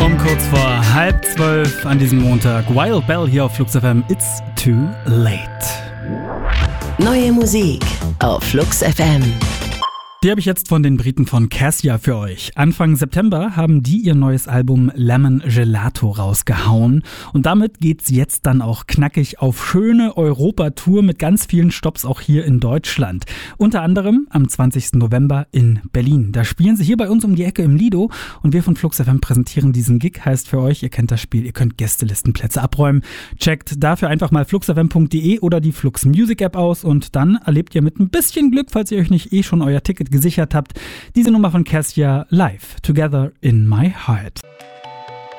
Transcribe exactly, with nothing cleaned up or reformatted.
Um kurz vor halb zwölf an diesem Montag. Wild Bell hier auf Flux F M. It's too late. Neue Musik auf Flux F M. Die habe ich jetzt von den Briten von Cassia für euch. Anfang September haben die ihr neues Album Lemon Gelato rausgehauen. Und damit geht's jetzt dann auch knackig auf schöne Europa-Tour mit ganz vielen Stopps auch hier in Deutschland. Unter anderem am zwanzigsten November in Berlin. Da spielen sie hier bei uns um die Ecke im Lido. Und wir von Flux F M präsentieren diesen Gig. Heißt für euch, ihr kennt das Spiel, ihr könnt Gästelistenplätze abräumen. Checkt dafür einfach mal flux f m punkt d e oder die Flux Music App aus. Und dann erlebt ihr mit ein bisschen Glück, falls ihr euch nicht eh schon euer Ticket gesichert habt, diese Nummer von Cassia live, Together in My Heart.